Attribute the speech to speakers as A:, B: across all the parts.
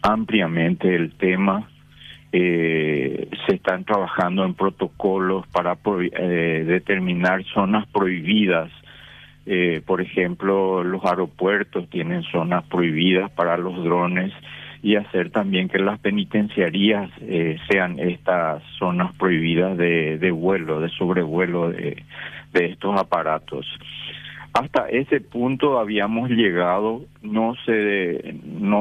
A: ampliamente el tema. Se están trabajando en protocolos para determinar zonas prohibidas. Por ejemplo, los aeropuertos tienen zonas prohibidas para los drones, y hacer también que las penitenciarías sean estas zonas prohibidas de vuelo, de sobrevuelo de estos aparatos. Hasta ese punto habíamos llegado, no se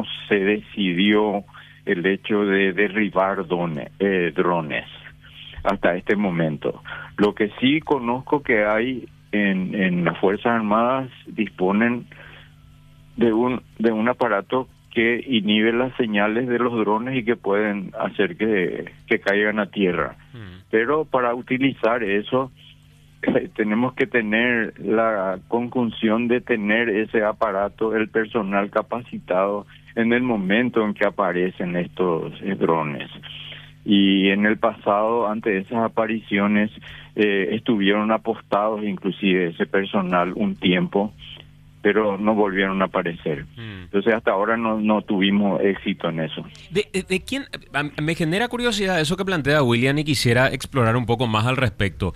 A: decidió el hecho de derribar drones hasta este momento. Lo que sí conozco que hay en las Fuerzas Armadas, disponen de un aparato que inhibe las señales de los drones y que pueden hacer que caigan a tierra. Pero para utilizar eso tenemos que tener la conjunción de tener ese aparato, el personal capacitado en el momento en que aparecen estos drones. Y en el pasado, ante esas apariciones, estuvieron apostados inclusive ese personal un tiempo, pero no volvieron a aparecer. Entonces hasta ahora no tuvimos éxito en eso.
B: ¿De quién? Me genera curiosidad eso que plantea William y quisiera explorar un poco más al respecto.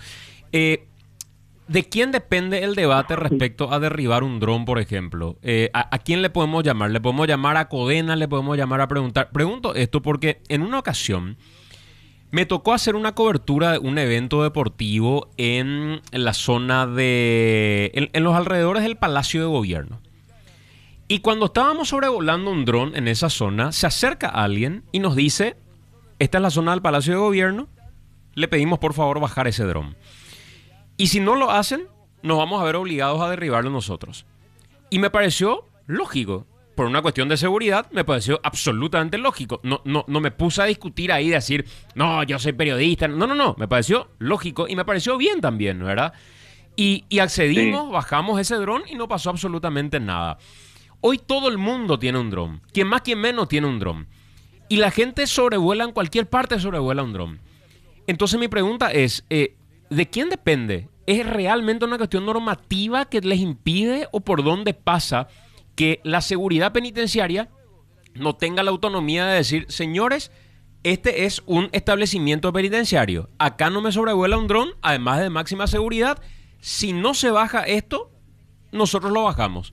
B: ¿De quién depende el debate respecto a derribar un dron, por ejemplo? ¿A quién le podemos llamar? ¿Le podemos llamar a Codena? ¿Le podemos llamar a preguntar? Pregunto esto porque en una ocasión me tocó hacer una cobertura de un evento deportivo en la zona en los alrededores del Palacio de Gobierno. Y cuando estábamos sobrevolando un dron en esa zona, se acerca alguien y nos dice: esta es la zona del Palacio de Gobierno, le pedimos por favor bajar ese dron. Y si no lo hacen, nos vamos a ver obligados a derribarlo nosotros. Y me pareció lógico. Por una cuestión de seguridad, me pareció absolutamente lógico. No me puse a discutir ahí, de decir, no, yo soy periodista. No. Me pareció lógico y me pareció bien también, ¿verdad? Y accedimos, sí. Bajamos ese dron y no pasó absolutamente nada. Hoy todo el mundo tiene un dron. Quien más, quien menos tiene un dron. Y la gente sobrevuela en cualquier parte, sobrevuela un dron. Entonces mi pregunta es, ¿de quién depende? ¿Es realmente una cuestión normativa que les impide o por dónde pasa que la seguridad penitenciaria no tenga la autonomía de decir, señores, este es un establecimiento penitenciario, acá no me sobrevuela un dron, además de máxima seguridad, si no se baja esto, nosotros lo bajamos?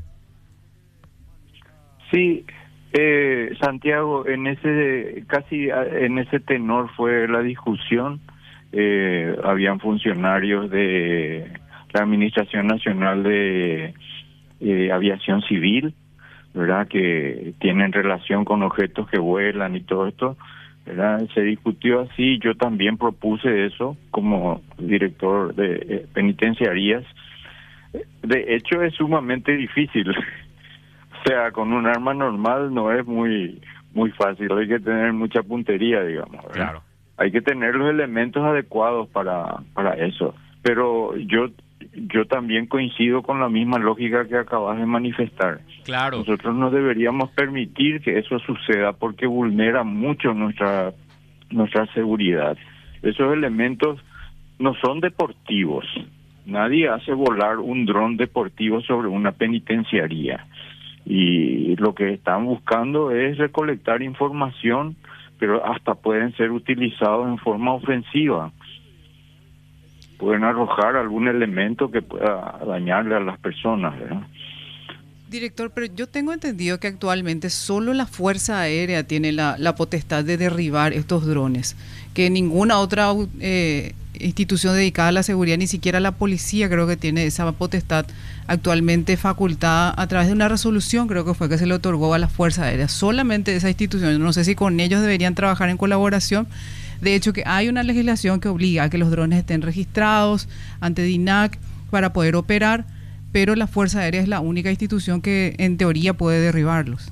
A: Sí, Santiago, en ese tenor fue la discusión. Habían funcionarios de la Administración Nacional de Aviación Civil, ¿verdad?, que tienen relación con objetos que vuelan y todo esto, ¿verdad? Se discutió así. Yo también propuse eso como director de penitenciarías. De hecho, es sumamente difícil. O sea, con un arma normal no es muy fácil. Hay que tener mucha puntería, digamos, ¿verdad?
B: Claro.
A: Hay que tener los elementos adecuados para eso. Pero yo también coincido con la misma lógica que acabas de manifestar.
B: Claro.
A: Nosotros no deberíamos permitir que eso suceda porque vulnera mucho nuestra seguridad. Esos elementos no son deportivos. Nadie hace volar un dron deportivo sobre una penitenciaría. Y lo que están buscando es recolectar información, pero hasta pueden ser utilizados en forma ofensiva. Pueden arrojar algún elemento que pueda dañarle a las personas, ¿verdad?
C: Director, pero yo tengo entendido que actualmente solo la Fuerza Aérea tiene la potestad de derribar estos drones, que ninguna otra institución dedicada a la seguridad, ni siquiera la policía creo que tiene esa potestad actualmente facultada a través de una resolución, creo que fue que se le otorgó a la Fuerza Aérea, solamente esa institución. No sé si con ellos deberían trabajar en colaboración. De hecho, que hay una legislación que obliga a que los drones estén registrados ante DINAC para poder operar, pero la Fuerza Aérea es la única institución que en teoría puede derribarlos.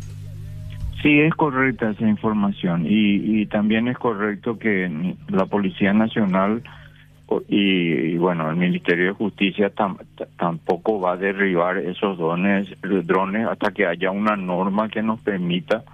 A: Sí, es correcta esa información y también es correcto que la Policía Nacional y bueno, el Ministerio de Justicia tampoco va a derribar esos drones hasta que haya una norma que nos permita.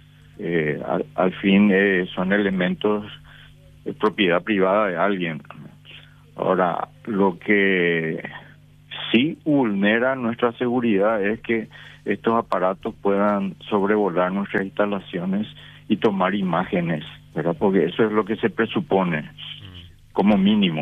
A: Al fin son elementos de propiedad privada de alguien. Ahora, lo que sí vulnera nuestra seguridad es que estos aparatos puedan sobrevolar nuestras instalaciones y tomar imágenes, ¿verdad? Porque eso es lo que se presupone como mínimo.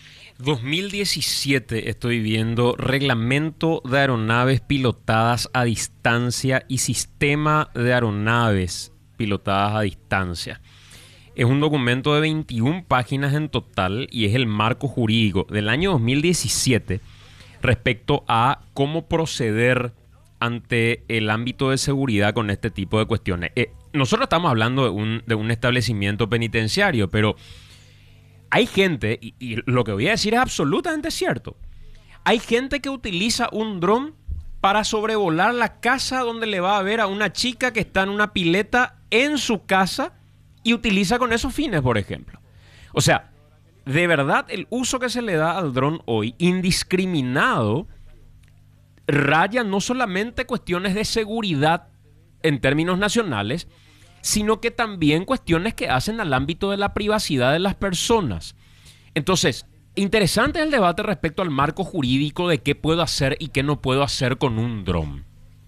B: 2017 estoy viendo Reglamento de Aeronaves Pilotadas a Distancia y Sistema de Aeronaves Pilotadas a Distancia. Es un documento de 21 páginas en total y es el marco jurídico del año 2017 respecto a cómo proceder ante el ámbito de seguridad con este tipo de cuestiones. Nosotros estamos hablando de un establecimiento penitenciario, pero hay gente, y lo que voy a decir es absolutamente cierto, hay gente que utiliza un dron para sobrevolar la casa donde le va a ver a una chica que está en una pileta en su casa y utiliza con esos fines, por ejemplo. O sea, de verdad el uso que se le da al dron hoy, indiscriminado, raya no solamente cuestiones de seguridad en términos nacionales, sino que también cuestiones que hacen al ámbito de la privacidad de las personas. Entonces, interesante el debate respecto al marco jurídico de qué puedo hacer y qué no puedo hacer con un dron.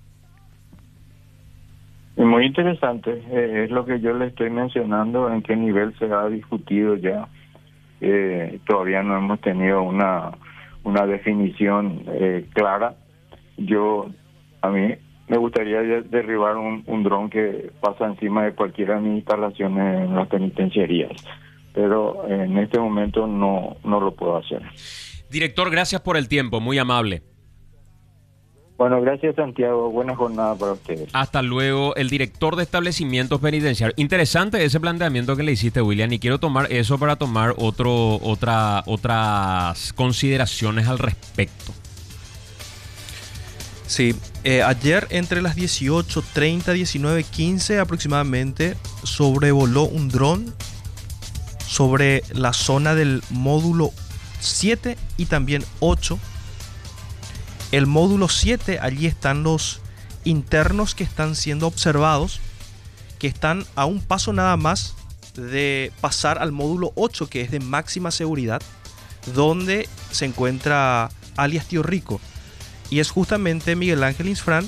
A: Muy interesante, es lo que yo le estoy mencionando, en qué nivel se ha discutido ya. Todavía no hemos tenido una definición clara. A mí me gustaría derribar un dron que pasa encima de cualquiera de mis instalaciones en las penitenciarías, pero en este momento no lo puedo hacer.
B: Director, gracias por el tiempo, muy amable.
A: Bueno, gracias Santiago, buena jornada para ustedes.
B: Hasta luego, el director de establecimientos penitenciarios. Interesante ese planteamiento que le hiciste, William, y quiero tomar eso para tomar otras consideraciones al respecto.
D: Sí, ayer entre las 18:30, 19:15 aproximadamente sobrevoló un dron sobre la zona del módulo 7 y también 8. El módulo 7, allí están los internos que están siendo observados, que están a un paso nada más de pasar al módulo 8, que es de máxima seguridad, donde se encuentra alias Tío Rico. Y es justamente Miguel Ángel Insfrán,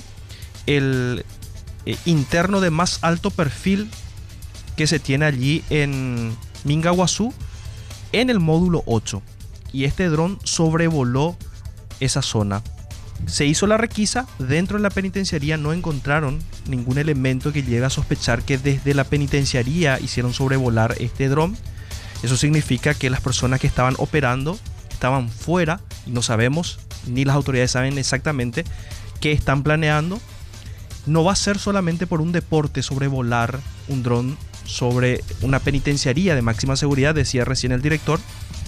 D: el interno de más alto perfil que se tiene allí en Mingaguazú, en el módulo 8. Y este dron sobrevoló esa zona. Se hizo la requisa, dentro de la penitenciaría no encontraron ningún elemento que llegue a sospechar que desde la penitenciaría hicieron sobrevolar este dron. Eso significa que las personas que estaban operando estaban fuera y no sabemos, ni las autoridades saben exactamente qué están planeando. No va a ser solamente por un deporte sobrevolar un dron sobre una penitenciaría de máxima seguridad, decía recién el director.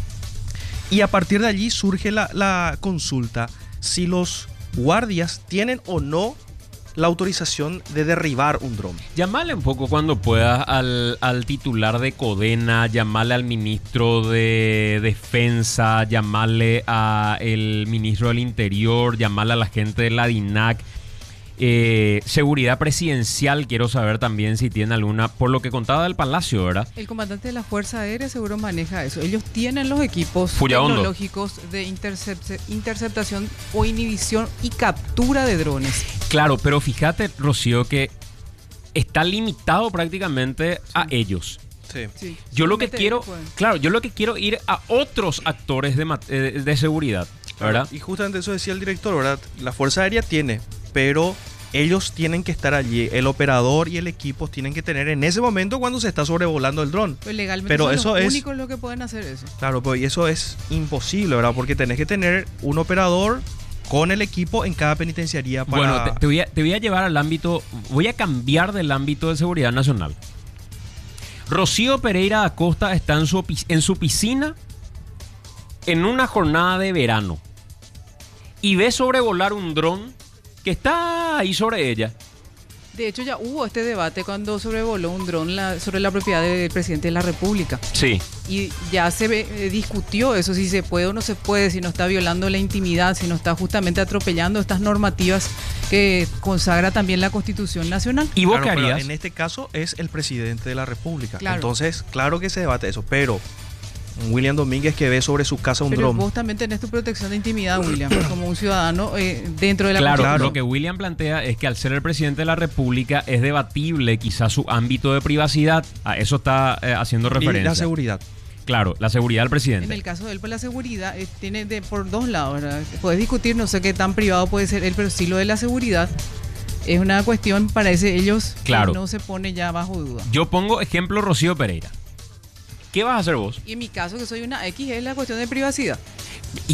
D: Y a partir de allí surge la consulta si los guardias tienen o no la autorización de derribar un dron.
B: Llamale un poco cuando puedas al titular de Codena, llamarle al ministro de Defensa, llamarle al ministro del Interior, llamarle a la gente de la DINAC. Seguridad presidencial, quiero saber también si tiene alguna, por lo que contaba del Palacio, ¿verdad?
C: El comandante de la Fuerza Aérea seguro maneja eso. Ellos tienen los equipos
B: Fullahondo
C: tecnológicos de interceptación o inhibición y captura de drones.
B: Claro, pero fíjate, Rocío, que está limitado prácticamente a ellos.
C: Sí.
B: Yo lo que quiero, ir a otros actores de seguridad, ¿verdad?
D: Y justamente eso decía el director, ¿verdad? La Fuerza Aérea tiene, pero ellos tienen que estar allí, el operador y el equipo tienen que tener en ese momento cuando se está sobrevolando el dron.
C: Pues legalmente
D: pero
C: son
D: eso
C: los
D: es
C: únicos los que pueden hacer eso.
D: Claro, pues y eso es imposible, ¿verdad? Porque tenés que tener un operador con el equipo en cada penitenciaría para...
B: Bueno, te voy a llevar al ámbito, voy a cambiar del ámbito de seguridad nacional. Rocío Pereira Acosta está en su piscina en una jornada de verano y ve sobrevolar un dron que está ahí sobre ella.
C: De hecho, ya hubo este debate cuando sobrevoló un dron sobre la propiedad del presidente de la República.
B: Sí.
C: Y ya se discutió eso, si se puede o no se puede, si no está violando la intimidad, si no está justamente atropellando estas normativas que consagra también la Constitución Nacional.
B: ¿Y vos
D: Claro,
B: qué harías?
D: pero en este caso es el presidente de la República.
C: Claro.
D: Entonces, claro que se debate eso, pero William Domínguez, que ve sobre su casa un
C: Pero
D: dron.
C: vos también tenés tu protección de intimidad, William, como un ciudadano dentro de la
B: Claro,
C: Constitución.
B: lo que William plantea es que al ser el presidente de la República es debatible quizás su ámbito de privacidad. A eso está haciendo
D: Y
B: referencia.
D: la seguridad.
B: Claro, la seguridad del
C: En
B: presidente.
C: el caso de él, pues la seguridad tiene por dos lados, ¿verdad? Puedes discutir, no sé qué tan privado puede ser él, pero sí lo de la seguridad es una cuestión, parece ellos,
B: Claro.
C: que no se pone ya bajo duda.
B: Yo pongo ejemplo Rocío Pereira. ¿Qué vas a hacer vos?
C: Y en mi caso, que soy una X, es la cuestión de privacidad.
B: Y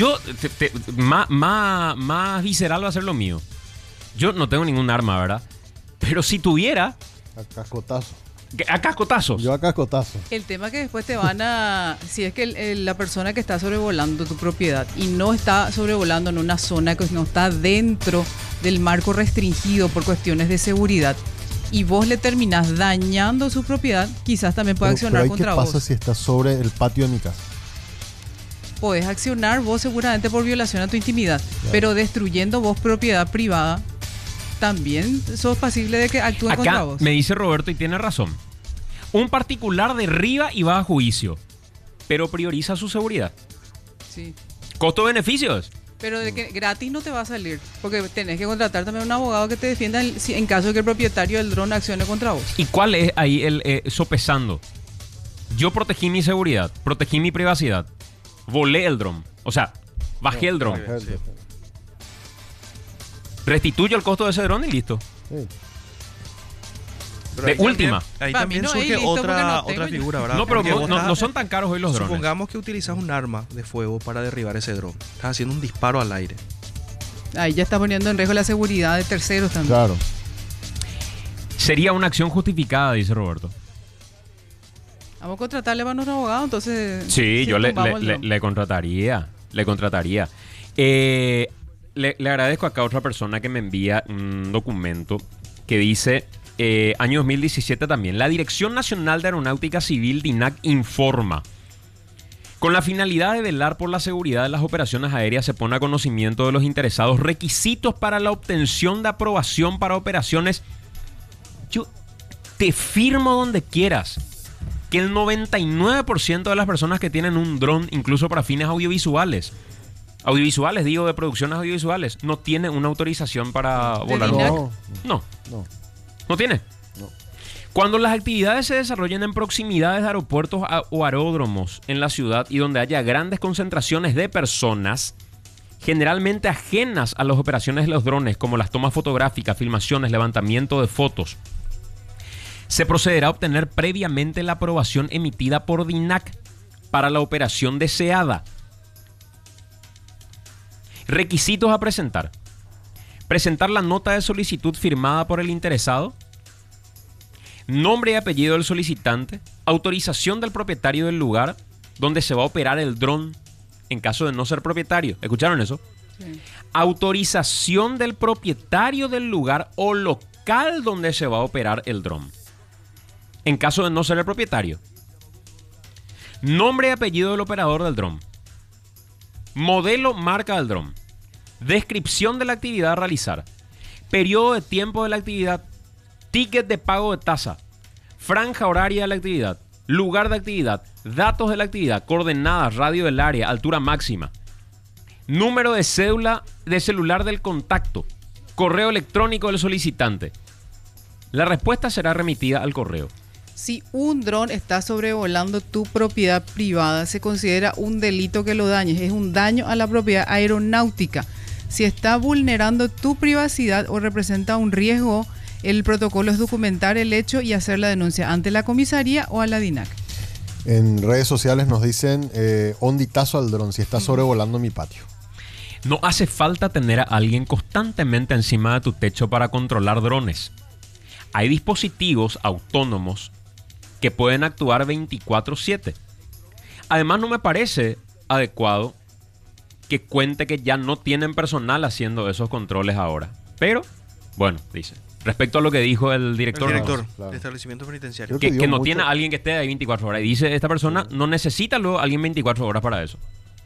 B: más visceral va a ser lo mío. Yo no tengo ningún arma, ¿verdad? Pero si tuviera,
E: A cascotazo.
B: a cascotazos.
E: Yo a cascotazo.
C: El tema que después te van a... Si es que la persona que está sobrevolando tu propiedad y no está sobrevolando en una zona que no está dentro del marco restringido por cuestiones de seguridad y vos le terminás dañando su propiedad, quizás también puede accionar
E: pero
C: contra
E: ¿qué pasa
C: vos.
E: si está sobre el patio de mi casa?
C: Podés accionar vos seguramente por violación a tu intimidad, pero destruyendo vos propiedad privada, también sos pasible de que actúen contra
B: Acá
C: vos.
B: me dice Roberto y tiene razón. Un particular derriba y va a juicio, pero prioriza su seguridad.
C: Sí.
B: Costo-beneficios.
C: Pero de que gratis no te va a salir, porque tenés que contratar también a un abogado que te defienda en caso de que el propietario del dron accione contra vos.
B: ¿Y cuál es ahí el sopesando? Yo protegí mi seguridad, protegí mi privacidad, volé el dron, o sea, bajé el dron,
E: Bajé el dron.
B: restituyo el costo de ese dron y listo.
E: Sí.
D: Pero
B: De
D: ahí también-
B: última.
D: Ahí
C: Para
D: también
C: mí no,
D: surge
C: ahí listo, porque no
D: otra
C: tengo yo.
D: figura, ¿verdad?
B: No, pero
D: Porque vos
B: no
D: estás-
B: son tan caros hoy los drones.
D: Supongamos que utilizas un arma de fuego para derribar ese dron. Estás haciendo un disparo al aire.
C: Ahí ya está poniendo en riesgo la seguridad de terceros también.
E: Claro.
B: Sería una acción justificada, dice Roberto.
C: Vamos a contratarle a nuestro abogado, entonces...
B: Sí, yo le
C: tumbamos el dron.
B: contrataría. Le contrataría. Le agradezco acá a otra persona que me envía un documento que dice, año 2017 también, la Dirección Nacional de Aeronáutica Civil, DINAC, informa. Con la finalidad de velar por la seguridad de las operaciones aéreas, se pone a conocimiento de los interesados requisitos para la obtención de aprobación para operaciones. Yo te firmo donde quieras que el 99% de las personas que tienen un dron, incluso para fines audiovisuales, digo, de producciones audiovisuales, no tienen una autorización para volar.
C: DINAC?
E: No,
B: No tiene.
E: no.
B: Cuando las actividades se desarrollen en proximidades de aeropuertos o aeródromos en la ciudad y donde haya grandes concentraciones de personas, generalmente ajenas a las operaciones de los drones, como las tomas fotográficas, filmaciones, levantamiento de fotos, se procederá a obtener previamente la aprobación emitida por DINAC para la operación deseada. Requisitos a presentar. Presentar la nota de solicitud firmada por el interesado. Nombre y apellido del solicitante. Autorización del propietario del lugar donde se va a operar el dron en caso de no ser propietario. ¿Escucharon eso?
C: Sí.
B: Autorización del propietario del lugar o local donde se va a operar el dron en caso de no ser el propietario. Nombre y apellido del operador del dron. Modelo, marca del dron. Descripción de la actividad a realizar. Periodo de tiempo de la actividad. Ticket de pago de tasa. Franja horaria de la actividad. Lugar de actividad. Datos de la actividad. Coordenadas, radio del área, altura máxima. Número de cédula de celular del contacto. Correo electrónico del solicitante. La respuesta será remitida al correo.
C: Si un dron está sobrevolando tu propiedad privada, se considera un delito que lo dañes. Es un daño a la propiedad aeronáutica. Si está vulnerando tu privacidad o representa un riesgo, el protocolo es documentar el hecho y hacer la denuncia ante la comisaría o a la DINAC.
E: En redes sociales nos dicen onditazo al dron si está sobrevolando mi patio.
B: No hace falta tener a alguien constantemente encima de tu techo para controlar drones. Hay dispositivos autónomos que pueden actuar 24/7. Además, no me parece adecuado que cuente que ya no tienen personal haciendo esos controles ahora. Pero, bueno, dice. Respecto a lo que dijo el director,
D: El director
E: Claro.
D: de establecimiento penitenciario.
E: Creo
B: que
E: dio
B: no
E: mucho-
B: tiene a alguien que esté ahí 24 horas. Y dice, esta persona no necesita luego a alguien 24 horas para eso.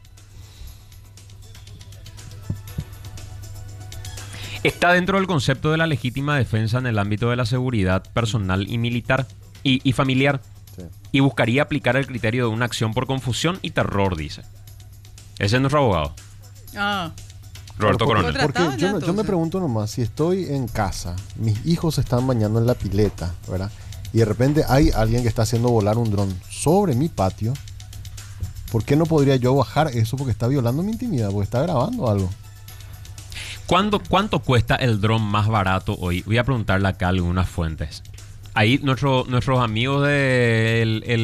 B: Está dentro del concepto de la legítima defensa en el ámbito de la seguridad personal y militar y familiar.
E: Sí.
B: y buscaría aplicar el criterio de una acción por confusión y terror, dice. Ese es nuestro abogado,
C: Ah,
B: Roberto
E: Claro,
B: Coronel.
C: Otra-
E: porque
C: Tratado ya,
E: yo me
C: entonces.
E: pregunto nomás, si estoy en casa, mis hijos se están bañando en la pileta, ¿verdad? Y de repente hay alguien que está haciendo volar un dron sobre mi patio, ¿por qué no podría yo bajar eso? Porque está violando mi intimidad, porque está grabando algo.
B: ¿Cuánto cuesta el dron más barato hoy? Voy a preguntarle acá a algunas fuentes. Ahí nuestros amigos de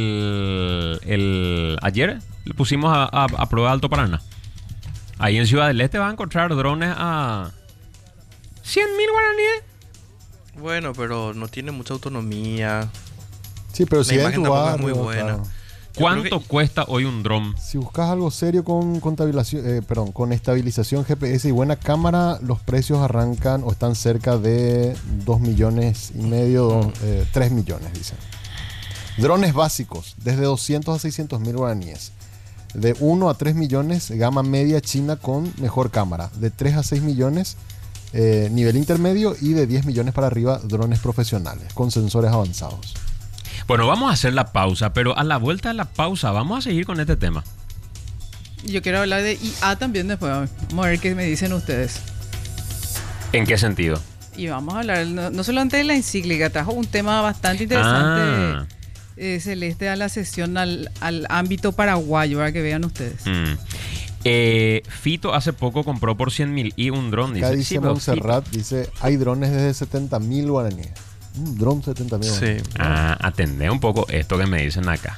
B: ayer le pusimos a prueba de Alto Paraná. Ahí en Ciudad del Este vas a encontrar drones a 100.000 guaraníes.
D: Bueno, pero no tiene mucha autonomía.
E: Sí, pero si
D: La
E: es en
D: imagen
E: tu
D: tampoco es muy
E: barrio,
D: buena.
E: claro.
B: ¿Cuánto
D: creo que-
B: cuesta hoy un dron?
E: Si buscas algo serio con estabilización GPS y buena cámara, los precios arrancan o están cerca de 2,5 millones, 3 millones, dicen. Drones básicos, desde 200 a 600 mil guaraníes. De 1 a 3 millones, gama media china con mejor cámara. De 3 a 6 millones, nivel intermedio. Y de 10 millones para arriba, drones profesionales con sensores avanzados.
B: Bueno, vamos a hacer la pausa, pero a la vuelta de la pausa vamos a seguir con este tema.
C: yo quiero hablar de IA también después. Vamos a ver qué me dicen ustedes.
B: ¿En qué sentido?
C: Y vamos a hablar, no solamente de la encíclica, trajo un tema bastante interesante, Celeste, a la sesión, al ámbito paraguayo, para que vean ustedes.
B: Fito hace poco compró por 100.000 y un dron.
E: Acá
B: Dice,
E: dice
B: sí, pero
E: Montserrat, dice, hay drones desde 70 mil guaraníes. Un dron 70 mil.
D: Sí.
B: Atendé un poco esto que me dicen acá.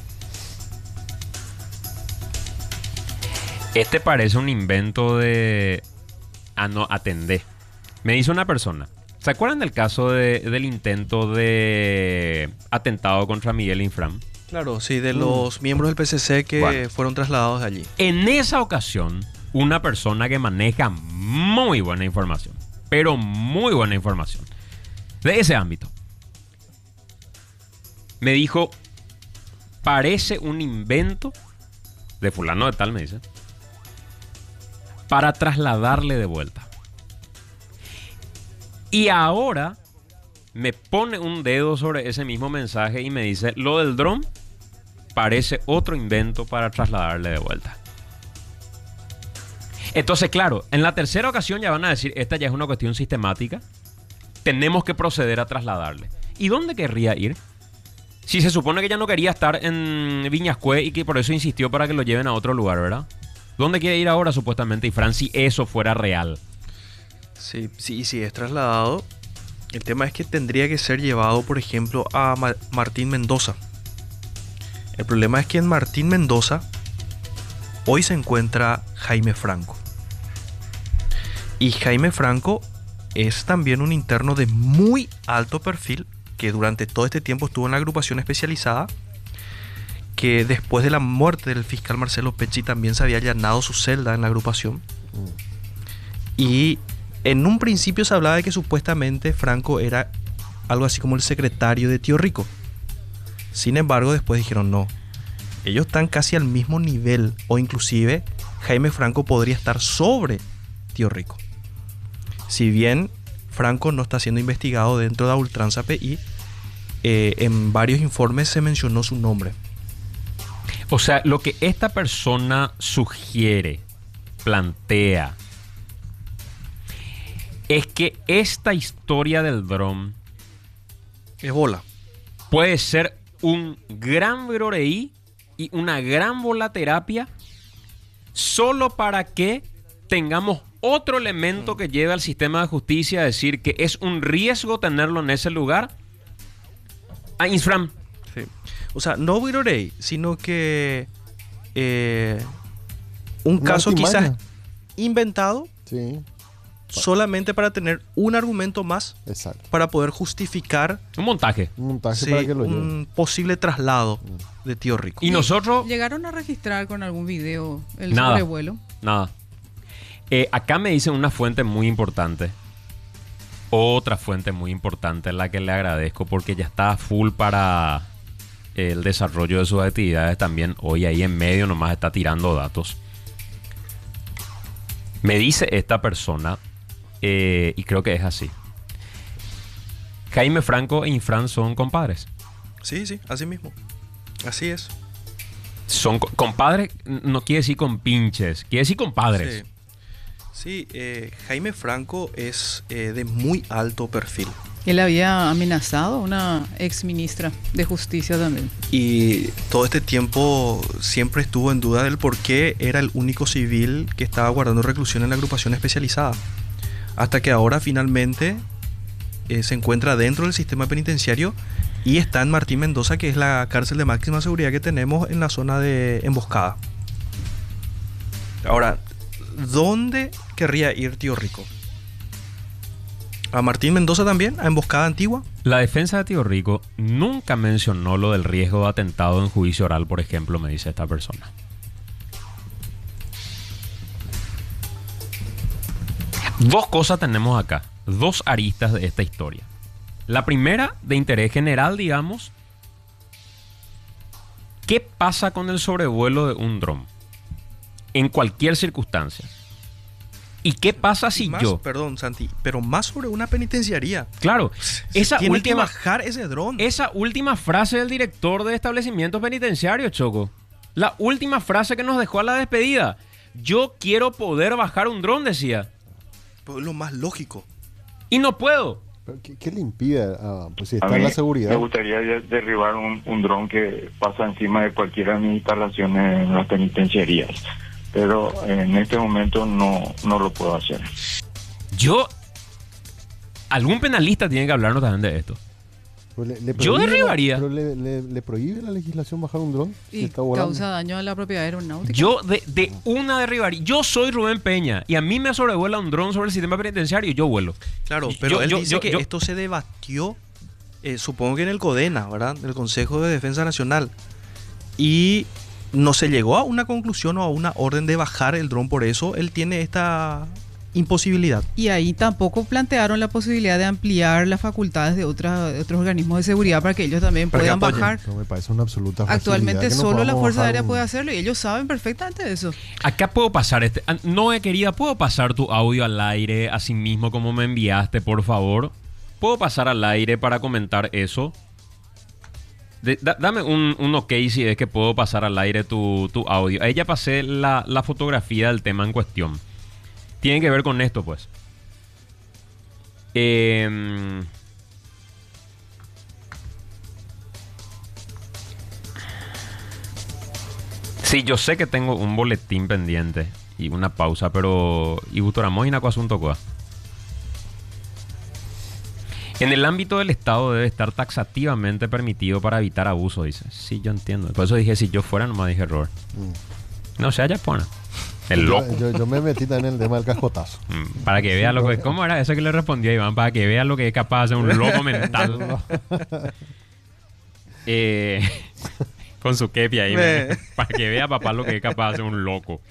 B: Este parece un invento de... no, atendé. Me dice una persona. ¿Se acuerdan del caso del intento de atentado contra Miguel Infram?
D: Claro, sí, de los miembros del PCC que
B: Bueno.
D: fueron trasladados de allí.
B: En esa ocasión, una persona que maneja muy buena información, pero muy buena información, de ese ámbito, me dijo, parece un invento de fulano de tal, me dice, para trasladarle de vuelta. Y ahora me pone un dedo sobre ese mismo mensaje y me dice, lo del dron parece otro invento para trasladarle de vuelta. Entonces, claro, en la tercera ocasión ya van a decir, esta ya es una cuestión sistemática, tenemos que proceder a trasladarle. ¿Y dónde querría ir? Si se supone que ya no quería estar en Viñascue y que por eso insistió para que lo lleven a otro lugar, ¿verdad? ¿Dónde quiere ir ahora supuestamente? Y Fran, si eso fuera real.
D: Sí, sí, es trasladado. El tema es que tendría que ser llevado, por ejemplo, a Martín Mendoza. El problema es que en Martín Mendoza hoy se encuentra Jaime Franco. Y Jaime Franco es también un interno de muy alto perfil que durante todo este tiempo estuvo en la agrupación especializada, que después de la muerte del fiscal Marcelo Pecci también se había allanado su celda en la agrupación. Y en un principio se hablaba de que supuestamente Franco era algo así como el secretario de Tío Rico. Sin embargo, después dijeron no. Ellos están casi al mismo nivel, o inclusive Jaime Franco podría estar sobre Tío Rico. Si bien Franco no está siendo investigado dentro de Ultranza PI, en varios informes se mencionó su nombre.
B: O sea, lo que esta persona sugiere, plantea, es que esta historia del dron
D: Es bola.
B: puede ser un gran broreí y una gran volaterapia solo para que tengamos otro elemento que lleve al sistema de justicia a decir que es un riesgo tenerlo en ese lugar. Infram.
D: Sí. O sea, no Virorey, sino que un
E: Una
D: caso
E: artimaña.
D: quizás inventado
E: Sí,
D: solamente para tener un argumento más
E: exacto.
D: para poder justificar
B: Un montaje.
E: Un montaje
D: sí,
E: para que lo lleve.
D: un posible traslado de Tío Rico.
B: Y nosotros...
C: ¿Llegaron a registrar con algún video el
B: Nada.
C: sobrevuelo?
B: Nada. Acá me dicen una fuente muy importante. Otra fuente muy importante, la que le agradezco porque ya está full para el desarrollo de sus actividades también. Hoy ahí en medio nomás está tirando datos. Me dice esta persona, y creo que es así. Jaime Franco e Infran son compadres.
D: Sí, sí, así mismo. Así es.
B: Son compadres, no quiere decir compinches, quiere decir compadres.
D: Sí, Jaime Franco es de muy alto perfil.
C: Él había amenazado a una ex ministra de Justicia también.
D: Y todo este tiempo siempre estuvo en duda del por qué era el único civil que estaba guardando reclusión en la agrupación especializada. Hasta que ahora finalmente se encuentra dentro del sistema penitenciario y está en Martín Mendoza, que es la cárcel de máxima seguridad que tenemos en la zona de Emboscada. Ahora, ¿dónde querría ir Tío Rico? ¿A Martín Mendoza también? ¿A Emboscada Antigua?
B: La defensa de Tío Rico nunca mencionó lo del riesgo de atentado en juicio oral, por ejemplo, me dice esta persona. Dos cosas tenemos acá, dos aristas de esta historia. La primera, de interés general, digamos, ¿qué pasa con el sobrevuelo de un dron? En cualquier circunstancia. ¿Y qué pasa si
D: más,
B: yo?
D: Perdón, Santi, pero más sobre una penitenciaría.
B: Claro, esa
D: Tiene que
B: última,
D: bajar ese dron.
B: esa última frase del director de establecimientos penitenciarios, Choco. La última frase que nos dejó a la despedida. Yo quiero poder bajar un dron, decía.
D: Pues lo más lógico.
B: Y no puedo.
E: Pero ¿qué le impide? Pues si
A: A
E: está en
A: mí
E: la seguridad.
A: me gustaría derribar un dron que pasa encima de cualquiera de mis instalaciones en las penitenciarías. Pero en este momento no lo puedo hacer.
B: Algún penalista tiene que hablarnos también de esto.
E: Pues
B: Yo derribaría.
E: ¿Pero le prohíbe la legislación bajar un dron? Si
C: Y
E: está volando.
C: causa daño a la propiedad aeronáutica.
B: Yo de una derribaría. Yo soy Rubén Peña y a mí me sobrevuela un dron sobre el sistema penitenciario y yo vuelo.
D: Claro, pero él dice que
B: yo-
D: esto se debatió, supongo que en el CODENA, ¿verdad? El Consejo de Defensa Nacional. Y no se llegó a una conclusión o a una orden de bajar el dron, por eso él tiene esta imposibilidad.
C: Y ahí tampoco plantearon la posibilidad de ampliar las facultades de otros organismos de seguridad para que ellos también
D: Para que
C: puedan
D: apoyen.
C: bajar.
E: No me parece una absoluta facilidad
C: Actualmente
E: que no
C: solo la
E: podamos
C: Fuerza
E: bajar
C: Aérea
E: un-
C: puede hacerlo y ellos saben perfectamente eso.
B: Acá puedo pasar Noé, querida, ¿puedo pasar tu audio al aire así mismo como me enviaste, por favor? ¿Puedo pasar al aire para comentar eso? Dame un ok si es que puedo pasar al aire tu audio. Ahí ya pasé la fotografía del tema en cuestión. Tiene que ver con esto, pues. Sí, yo sé que tengo un boletín pendiente y una pausa, pero... ¿Y Butoramos y Naco Asunto Coa? En el ámbito del Estado debe estar taxativamente permitido para evitar abuso, dice. Sí, yo entiendo. Por eso dije, si yo fuera, nomás dije error. No, o sea, ya pone. El loco.
E: Yo me metí también en el tema del cascotazo.
B: Para que vea lo que... ¿Cómo era eso que le respondió a Iván? Para que vea lo que es capaz de hacer un loco mental. Con su kepi ahí. Para que vea papá lo que es capaz de hacer un loco.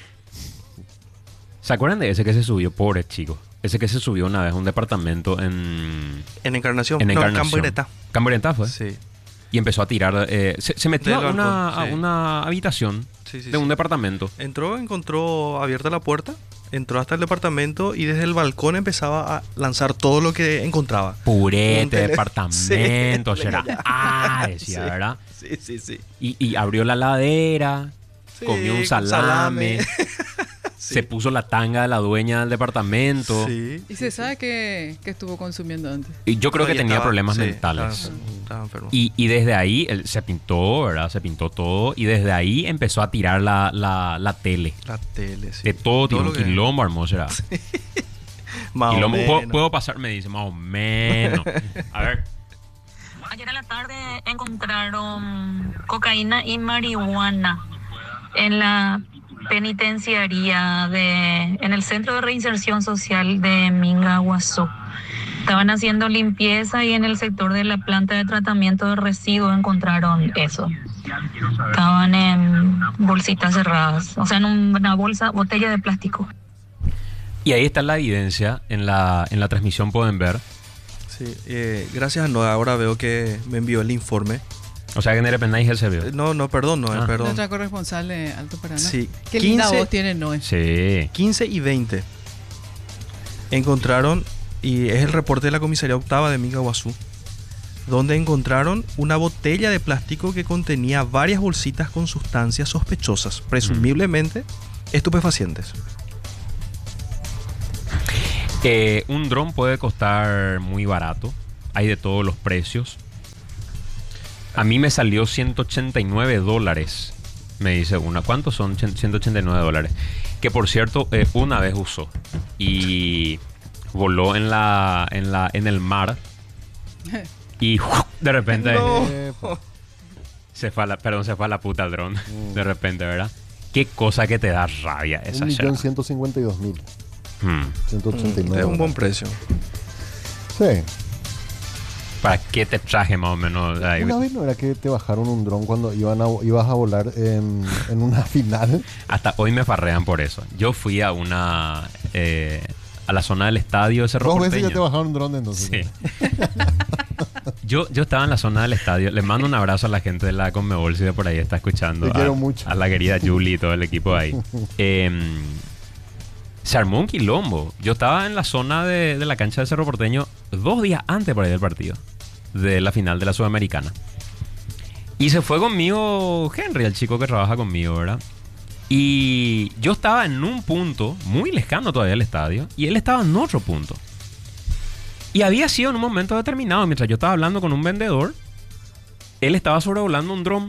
B: ¿Se acuerdan de ese que se subió? Pobre chico. Ese que se subió una vez a un departamento en
D: Encarnación.
B: En
D: No,
B: Encarnación.
D: Cambreta.
B: Cambreta fue.
D: Sí.
B: Y empezó a tirar. Se metió
D: Del
B: a
D: balcón, sí.
B: una habitación
D: Sí, sí,
B: de un
D: sí.
B: departamento.
D: Entró, encontró abierta la puerta, entró hasta el departamento y desde el balcón empezaba a lanzar todo lo que encontraba.
B: Purete,
D: Un tele-
B: departamento,
D: Sí,
B: será.
D: ya.
B: Ah, decía,
D: Sí.
B: ¿verdad?
D: Sí, sí, sí.
B: Y abrió la ladera,
D: Sí,
B: comió un
D: con
B: salame,
D: Sí.
B: se puso la tanga de la dueña del departamento.
D: Sí.
C: Y se sabe que estuvo consumiendo antes.
B: Y yo creo que
D: No, y
B: tenía
D: estaba-
B: problemas
D: sí,
B: mentales.
D: Estaba enfermo.
B: Y desde ahí él se pintó, ¿verdad? Se pintó todo. Y desde ahí empezó a tirar la tele.
D: La tele, sí.
B: De todo, tiene
D: lo
B: un
D: que-
B: quilombo hermoso, era.
D: Más o
B: Quilombo.
D: menos.
B: ¿Puedo pasar? Me dice, más o menos. A ver.
F: Ayer a la tarde encontraron cocaína y marihuana en la penitenciaría en el Centro de Reinserción Social de Mingaguazú. Estaban haciendo limpieza y en el sector de la planta de tratamiento de residuos encontraron eso. Estaban en bolsitas cerradas, o sea, en una botella de plástico.
B: Y ahí está la evidencia. En la transmisión pueden ver.
D: Sí, gracias a Noah, ahora veo que me envió el informe.
B: O sea que en el penal se vio.
D: No, perdón, Noé,
B: Ah.
D: perdón.
C: Nuestra corresponsal de Alto Paraná.
D: Sí,
C: Qué linda
D: 15
C: voz tiene Noé.
B: Sí.
D: 15 y 20 encontraron, y es el reporte de la comisaría octava de Mingaguazú, donde encontraron una botella de plástico que contenía varias bolsitas con sustancias sospechosas, presumiblemente estupefacientes.
B: Un dron puede costar muy barato. Hay de todos los precios. A mí me salió $189. Me dice una. ¿Cuántos son $189? Que por cierto, una vez usó. Y voló en el mar. Y de repente se fue a la puta el dron. De repente, ¿verdad? Qué cosa que te da rabia esa.
E: 1.152.000. 189.
D: Es un buen precio.
E: Sí.
B: ¿Para qué te traje más o menos?
E: Una vez no era que te bajaron un dron cuando ibas a volar en una final.
B: Hasta hoy me farrean por eso. Yo fui a a la zona del estadio de Cerro Porteño.
E: 2 veces ya te bajaron un dron entonces.
B: Sí. Yo estaba en la zona del estadio. Le mando un abrazo a la gente de la Conmebol si de por ahí está escuchando.
E: Te quiero mucho.
B: A la querida Julie y todo el equipo ahí. Se armó un quilombo. Yo estaba en la zona de la cancha de Cerro Porteño 2 días antes por ahí del partido de la final de la Sudamericana. Y se fue conmigo Henry, el chico que trabaja conmigo, ¿verdad? Y yo estaba en un punto muy lejano todavía al estadio y él estaba en otro punto. Y había sido en un momento determinado, mientras yo estaba hablando con un vendedor, él estaba sobrevolando un dron.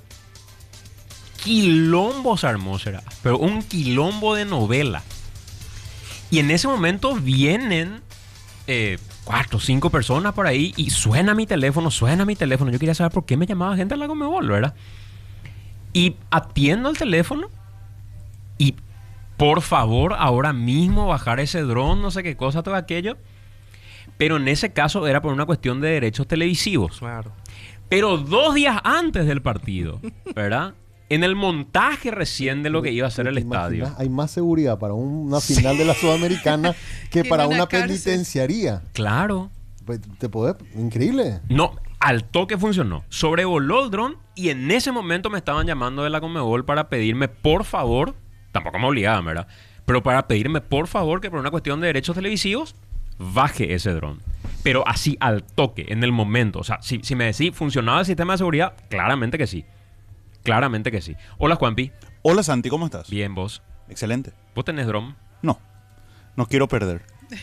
B: Quilombo se armó, será. Pero un quilombo de novela. Y en ese momento vienen 4 o 5 personas por ahí y suena mi teléfono. Yo quería saber por qué me llamaba gente a la Conmebol, ¿verdad? Y atiendo el teléfono y por favor, ahora mismo bajar ese dron, no sé qué cosa, todo aquello. Pero en ese caso era por una cuestión de derechos televisivos.
D: Claro.
B: Pero 2 días antes del partido, ¿verdad? En el montaje recién de lo que iba a ser el estadio.
E: Hay más seguridad para una final de la Sudamericana que para una penitenciaría.
B: Claro.
E: Increíble.
B: No, al toque funcionó. Sobrevoló el dron y en ese momento me estaban llamando de la Conmebol para pedirme, por favor, tampoco me obligaban, ¿verdad? Pero para pedirme, por favor, que por una cuestión de derechos televisivos, baje ese dron. Pero así, al toque, en el momento. O sea, si me decís, ¿funcionaba el sistema de seguridad? Claramente que sí. Claramente que sí. Hola, Juanpi.
G: Hola, Santi, ¿cómo estás?
B: Bien, ¿vos?
G: Excelente.
B: ¿Vos tenés dron?
G: No quiero perder.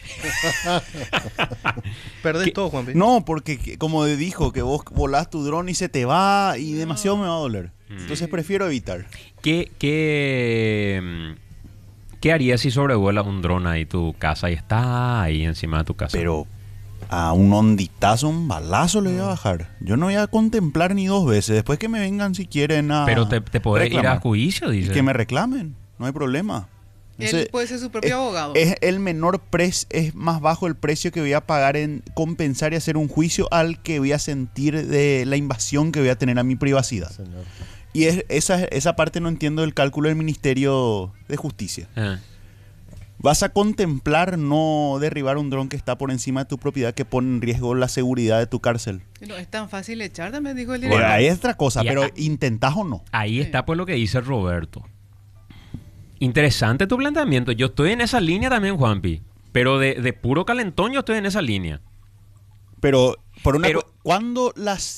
D: Perdés todo, Juanpi.
G: No, porque como dijo, que vos volás tu dron y se te va y demasiado me va a doler. Entonces prefiero evitar.
B: ¿Qué harías si sobrevuelas un dron ahí tu casa y está ahí encima de tu casa?
G: Pero a un honditazo, un balazo le voy a bajar. Yo no voy a contemplar ni 2 veces. Después que me vengan si quieren a
B: Pero te podés
G: reclamar.
B: ir a juicio, dice.
G: Y que me reclamen, no hay problema.
C: Él puede ser su propio abogado.
G: Es el menor precio, es más bajo el precio que voy a pagar en compensar y hacer un juicio al que voy a sentir de la invasión que voy a tener a mi privacidad.
E: Señor.
G: Y esa parte no entiendo del cálculo del Ministerio de Justicia. Vas a contemplar no derribar un dron que está por encima de tu propiedad que pone en riesgo la seguridad de tu cárcel.
C: No es tan fácil echar, también dijo el
G: Bueno,
C: director.
G: ahí es otra cosa,
B: Y
G: pero ¿intentás o no?
B: Ahí está pues lo que dice Roberto. Interesante tu planteamiento. Yo estoy en esa línea también, Juanpi. Pero de puro calentón yo estoy en esa línea.
G: Pero cuando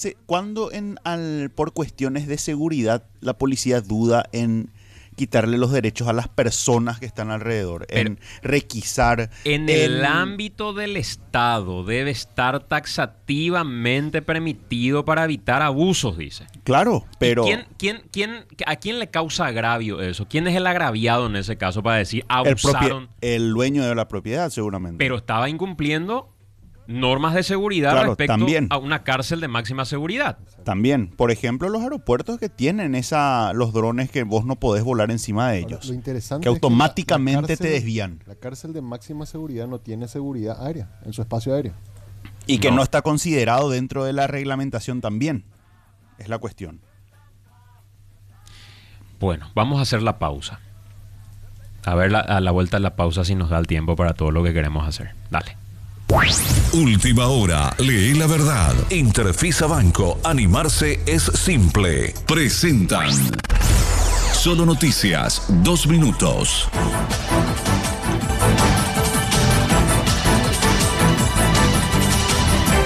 G: por cuestiones de seguridad la policía duda en quitarle los derechos a las personas que están alrededor, en requisar.
B: En el ámbito del Estado debe estar taxativamente permitido para evitar abusos, dice.
G: Claro, pero
B: ¿A quién le causa agravio eso? ¿Quién es el agraviado en ese caso para decir abusaron?
G: El dueño de la propiedad, seguramente.
B: Pero estaba incumpliendo normas de seguridad respecto a una cárcel de máxima seguridad.
G: También, por ejemplo, los aeropuertos que tienen los drones que vos no podés volar encima de ellos.
E: Lo interesante
G: que automáticamente
E: es que
G: te desvían.
E: La cárcel de máxima seguridad no tiene seguridad aérea en su espacio aéreo.
G: Y que no está considerado dentro de la reglamentación también. Es la cuestión.
B: Bueno, vamos a hacer la pausa. A ver a la vuelta de la pausa si nos da el tiempo para todo lo que queremos hacer. Dale.
H: Última hora, lee la verdad. Interfisa Banco, animarse es simple. Presentan Solo Noticias, 2 minutos.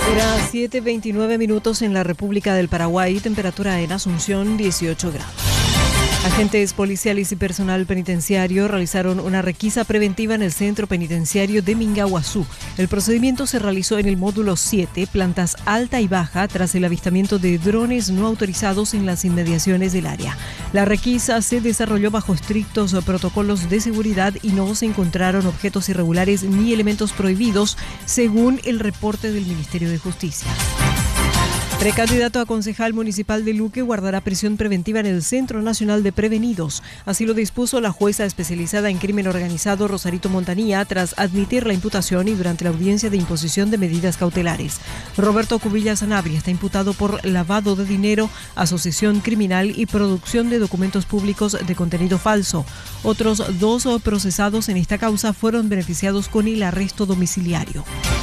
I: Era 7:29 minutos en la República del Paraguay, temperatura en Asunción 18 grados. Agentes policiales y personal penitenciario realizaron una requisa preventiva en el centro penitenciario de Mingaguazú. El procedimiento se realizó en el módulo 7, plantas alta y baja, tras el avistamiento de drones no autorizados en las inmediaciones del área. La requisa se desarrolló bajo estrictos protocolos de seguridad y no se encontraron objetos irregulares ni elementos prohibidos, según el reporte del Ministerio de Justicia. Precandidato a concejal municipal de Luque guardará prisión preventiva en el Centro Nacional de Prevenidos. Así lo dispuso la jueza especializada en crimen organizado Rosarito Montanía tras admitir la imputación y durante la audiencia de imposición de medidas cautelares. Roberto Cubillas Sanabria está imputado por lavado de dinero, asociación criminal y producción de documentos públicos de contenido falso. Otros 2 procesados en esta causa fueron beneficiados con el arresto domiciliario.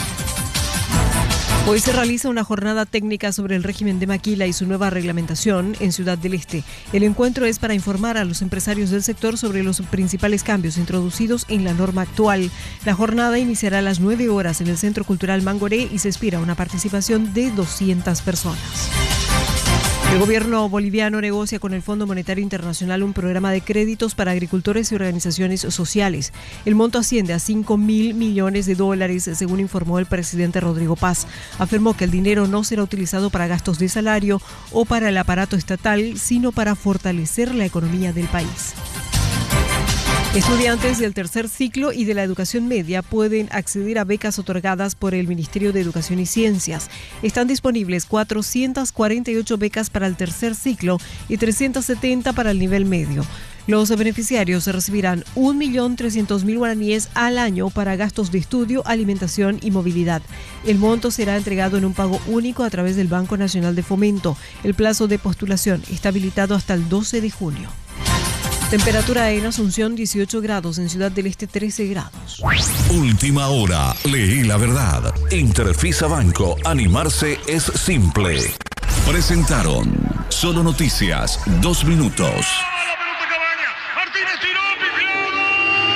I: Hoy se realiza una jornada técnica sobre el régimen de maquila y su nueva reglamentación en Ciudad del Este. El encuentro es para informar a los empresarios del sector sobre los principales cambios introducidos en la norma actual. La jornada iniciará a las 9 horas en el Centro Cultural Mangoré y se espera una participación de 200 personas. El gobierno boliviano negocia con el Fondo Monetario Internacional un programa de créditos para agricultores y organizaciones sociales. El monto asciende a $5.000 millones, según informó el presidente Rodrigo Paz. Afirmó que el dinero no será utilizado para gastos de salario o para el aparato estatal, sino para fortalecer la economía del país. Estudiantes del tercer ciclo y de la educación media pueden acceder a becas otorgadas por el Ministerio de Educación y Ciencias. Están disponibles 448 becas para el tercer ciclo y 370 para el nivel medio. Los beneficiarios recibirán 1.300.000 guaraníes al año para gastos de estudio, alimentación y movilidad. El monto será entregado en un pago único a través del Banco Nacional de Fomento. El plazo de postulación está habilitado hasta el 12 de junio. Temperatura en Asunción 18 grados, en Ciudad del Este 13 grados.
H: Última hora, leí la verdad. Interfisa Banco, animarse es simple. Presentaron Solo Noticias, 2 minutos.
J: La pelota Cabaña, Martínez tiró, pifió.